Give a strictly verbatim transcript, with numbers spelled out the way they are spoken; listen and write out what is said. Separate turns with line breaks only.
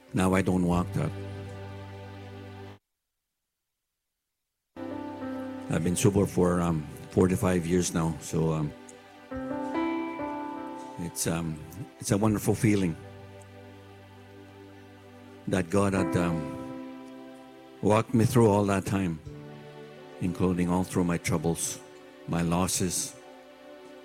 Now I don't walk that. I've been sober for um, forty-five years now, so um, it's um, it's a wonderful feeling that God had um, walked me through all that time, including all through my troubles, my losses,